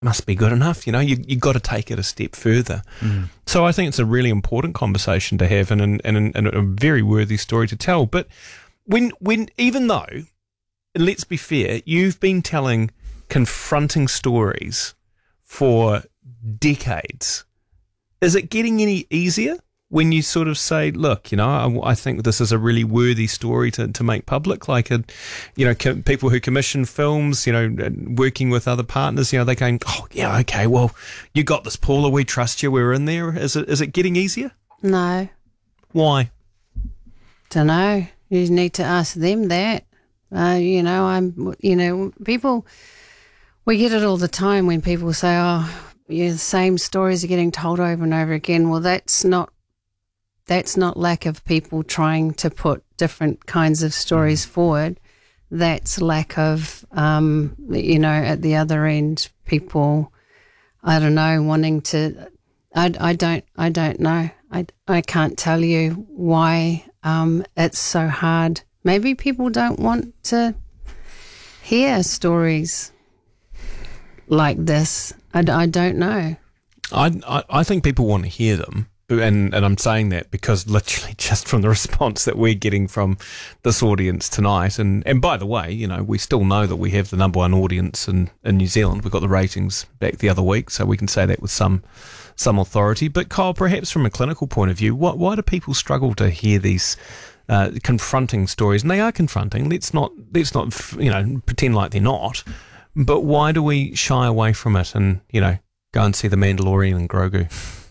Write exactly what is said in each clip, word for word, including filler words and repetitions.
must be good enough. You know, you you got to take it a step further. Mm. So I think it's a really important conversation to have, and, and and and a very worthy story to tell. But when when even though, let's be fair, you've been telling confronting stories for decades, is it getting any easier when you sort of say, look, you know, I, I think this is a really worthy story to, to make public, like, a, you know, co- people who commission films, you know, working with other partners, you know, they're going, oh, yeah, okay, well, you got this, Paula, we trust you, we're in there. Is it is it getting easier? No. Why? Don't know. You need to ask them that. Uh, you know, I'm, you know, people, we get it all the time when people say, oh, yeah, the same stories are getting told over and over again. Well, that's not, That's not lack of people trying to put different kinds of stories forward. That's lack of, um, you know, at the other end, people, I don't know, wanting to. I, I don't. I don't know. I, I can't tell you why um, it's so hard. Maybe people don't want to hear stories like this. I, I don't know. I, I I think people want to hear them. And and I'm saying that because literally just from the response that we're getting from this audience tonight. And, and by the way, you know, we still know that we have the number one audience in, in New Zealand. We got the ratings back the other week, so we can say that with some some authority. But Kyle, perhaps from a clinical point of view, what, why do people struggle to hear these uh, confronting stories? And they are confronting. Let's not let's not you know pretend like they're not. But why do we shy away from it and, you know, go and see The Mandalorian and Grogu?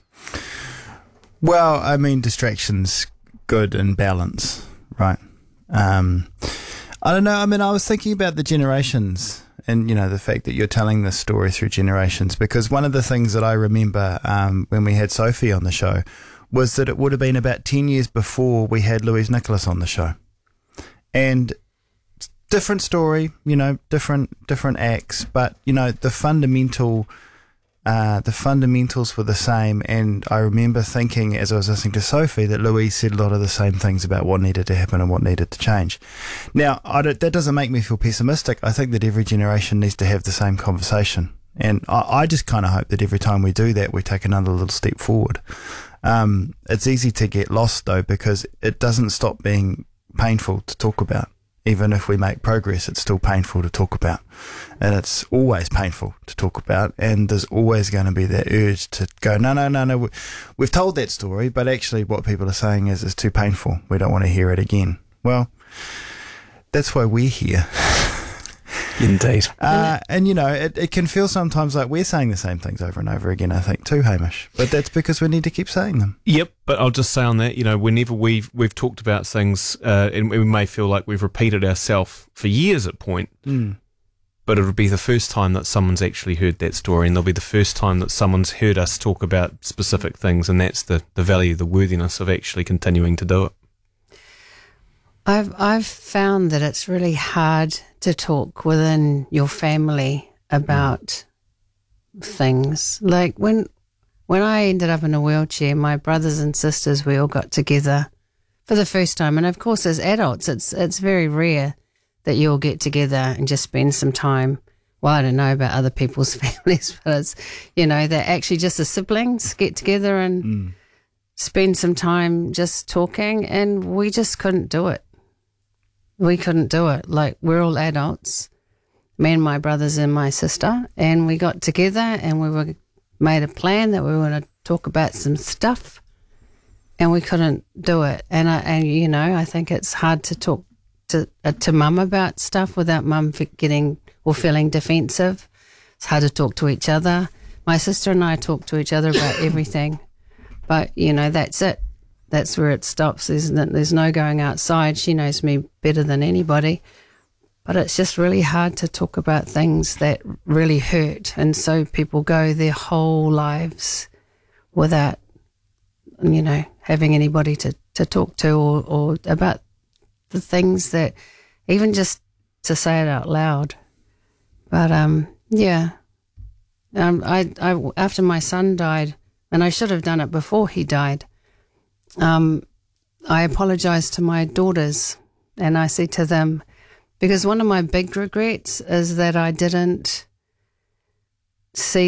Well, I mean, distraction's good in balance, right? Um, I don't know. I mean, I was thinking about the generations and, you know, the fact that you're telling this story through generations, because one of the things that I remember um, when we had Sophie on the show was that it would have been about ten years before we had Louise Nicholas on the show. And different story, you know, different different acts, but, you know, the fundamental... Uh, the fundamentals were the same, and I remember thinking as I was listening to Sophie that Louise said a lot of the same things about what needed to happen and what needed to change. Now, I don't, that doesn't make me feel pessimistic. I think that every generation needs to have the same conversation, and I, I just kind of hope that every time we do that, we take another little step forward. Um, it's easy to get lost, though, because it doesn't stop being painful to talk about. Even if we make progress, it's still painful to talk about. And it's always painful to talk about. And there's always going to be that urge to go, no, no, no, no. We've told that story, but actually what people are saying is it's too painful. We don't want to hear it again. Well, that's why we're here. Indeed. Uh, and, you know, it, it can feel sometimes like we're saying the same things over and over again, I think, too, Hamish. But that's because we need to keep saying them. Yep, but I'll just say on that, you know, whenever we've, we've talked about things, uh, and we may feel like we've repeated ourselves for years at point, mm. but it'll be the first time that someone's actually heard that story, and there'll be the first time that someone's heard us talk about specific things, and that's the, the value, the worthiness of actually continuing to do it. I've I've found that it's really hard to talk within your family about mm. things. Like when when I ended up in a wheelchair, my brothers and sisters, we all got together for the first time. And of course, as adults, it's it's very rare that you all get together and just spend some time. Well, I don't know about other people's families, but it's, you know, they're actually just the siblings get together and mm. spend some time just talking. And we just couldn't do it. We couldn't do it. Like, we're all adults, me and my brothers and my sister, and we got together and we were made a plan that we were going to talk about some stuff, and we couldn't do it. And I, and you know, I think it's hard to talk to uh, to mum about stuff without mum getting or feeling defensive. It's hard to talk to each other. My sister and I talk to each other about everything, but you know, that's it. That's where it stops. There's no, there's no going outside. She knows me better than anybody. But it's just really hard to talk about things that really hurt. And so people go their whole lives without, you know, having anybody to, to talk to or, or about the things that, even just to say it out loud. But, um, yeah. Um, I, I, after my son died, and I should have done it before he died, Um, I apologized to my daughters, and I said to them, because one of my big regrets is that I didn't see